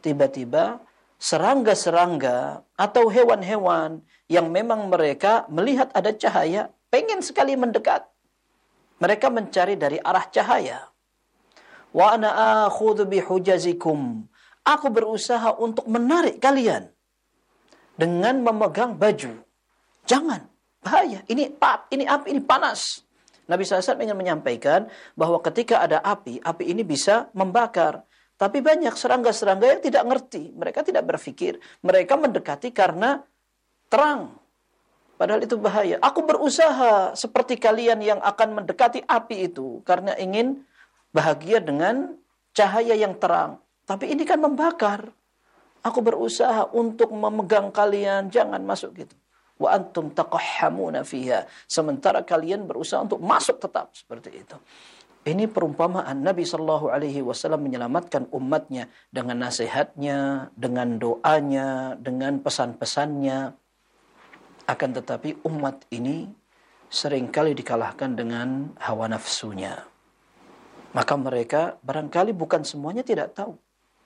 tiba-tiba serangga-serangga atau hewan-hewan yang memang mereka melihat ada cahaya, pengen sekali mendekat. Mereka mencari dari arah cahaya. Wa ana akhudhu bihujazikum. Aku berusaha untuk menarik kalian dengan memegang baju. Jangan, bahaya. Ini api, ini panas. Nabi SAW ingin menyampaikan bahwa ketika ada api, api ini bisa membakar. Tapi banyak serangga-serangga yang tidak ngerti. Mereka tidak berpikir. Mereka mendekati karena terang. Padahal itu bahaya. Aku berusaha seperti kalian yang akan mendekati api itu. Karena ingin bahagia dengan cahaya yang terang. Tapi ini kan membakar. Aku berusaha untuk memegang kalian. Jangan masuk gitu. Wa antum taqahhamuna fiha. Sementara kalian berusaha untuk masuk tetap seperti itu. Ini perumpamaan Nabi sallallahu alaihi wasallam menyelamatkan umatnya dengan nasihatnya, dengan doanya, dengan pesan-pesannya. Akan tetapi umat ini seringkali dikalahkan dengan hawa nafsunya. Maka mereka barangkali bukan semuanya tidak tahu.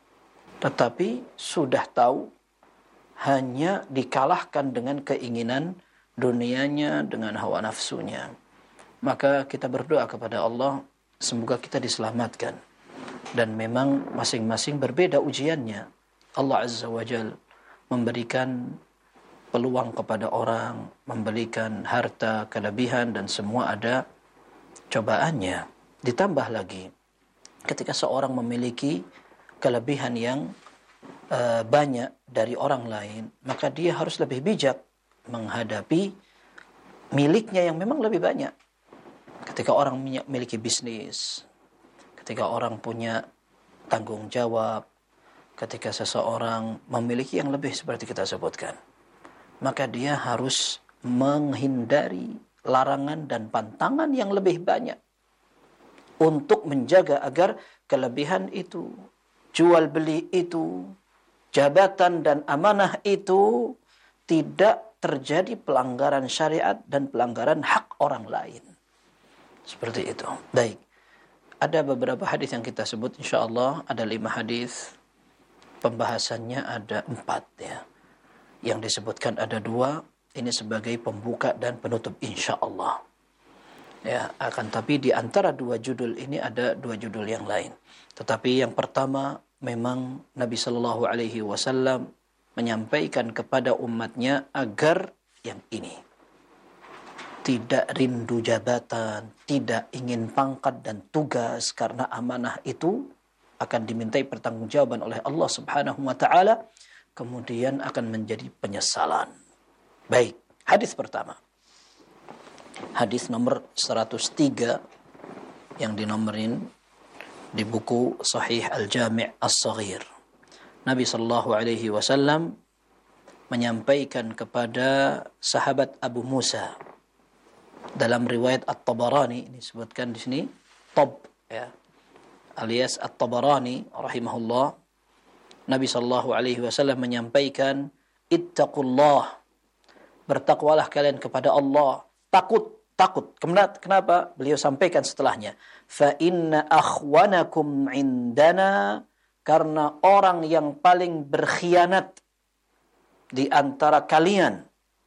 Tetapi sudah tahu, hanya dikalahkan dengan keinginan dunianya, dengan hawa nafsunya. Maka kita berdoa kepada Allah, semoga kita diselamatkan. Dan memang masing-masing berbeda ujiannya. Allah Azza wa Jal memberikan peluang kepada orang, memberikan harta, kelebihan, dan semua ada cobaannya. Ditambah lagi, ketika seorang memiliki kelebihan yang banyak dari orang lain, maka dia harus lebih bijak menghadapi miliknya yang memang lebih banyak. Ketika orang memiliki bisnis, ketika orang punya tanggung jawab, ketika seseorang memiliki yang lebih seperti kita sebutkan, maka dia harus menghindari larangan dan pantangan yang lebih banyak untuk menjaga agar kelebihan itu, jual beli itu, jabatan dan amanah itu tidak terjadi pelanggaran syariat dan pelanggaran hak orang lain. Seperti itu. Baik. Ada beberapa hadis yang kita sebut, insyaallah ada 5 hadis. Pembahasannya ada 4 ya. Yang disebutkan ada 2, ini sebagai pembuka dan penutup insyaallah. Ya, akan tapi di antara 2 judul ini ada 2 judul yang lain. Tetapi yang pertama, memang Nabi sallallahu alaihi wasallam menyampaikan kepada umatnya agar yang ini. Tidak rindu jabatan, tidak ingin pangkat dan tugas, karena amanah itu akan dimintai pertanggungjawaban oleh Allah Subhanahu wa taala, kemudian akan menjadi penyesalan. Baik, hadis pertama. Hadis nomor 103 yang dinomorin di buku Sahih Al-Jami' As-Saghir. Nabi sallallahu alaihi wasallam menyampaikan kepada sahabat Abu Musa dalam riwayat At-Tabarani, ini disebutkan di sini Tab ya, alias At-Tabarani rahimahullah. Nabi sallallahu alaihi wasallam menyampaikan, ittaqullah, bertakwalah kalian kepada Allah. Takut. Kenapa? Beliau sampaikan setelahnya, fa inna akhwanakum indana, karena orang yang paling berkhianat di antara kalian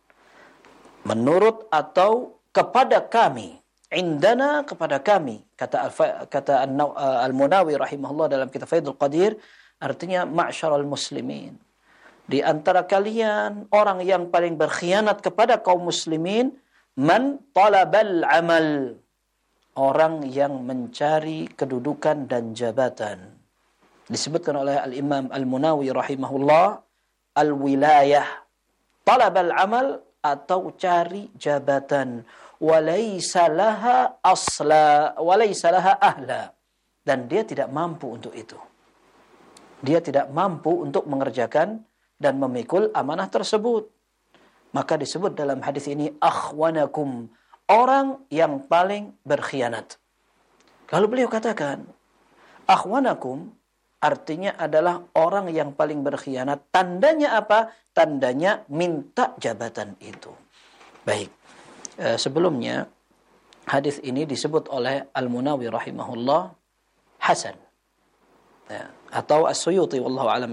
menurut atau kepada kami, indana kepada kami, kata Al-Munawi rahimahullah dalam kitab Faidul Qadir, artinya ma'syaral muslimin, di antara kalian orang yang paling berkhianat kepada kaum muslimin, man talabal amal, orang yang mencari kedudukan dan jabatan. Disebutkan oleh Al-Imam Al-Munawi rahimahullah, al-wilayah, talabal amal atau cari jabatan, walaysa laha asla, walaysa laha ahla, dan dia tidak mampu untuk itu. Dia tidak mampu untuk mengerjakan dan memikul amanah tersebut. Maka disebut dalam hadis ini akhwanakum, orang yang paling berkhianat. Lalu beliau katakan, akhwanakum artinya adalah orang yang paling berkhianat. Tandanya apa? Tandanya minta jabatan itu. Baik. Sebelumnya hadis ini disebut oleh Al-Munawi rahimahullah hasan. Ya, atau As-Suyuti wallahu alam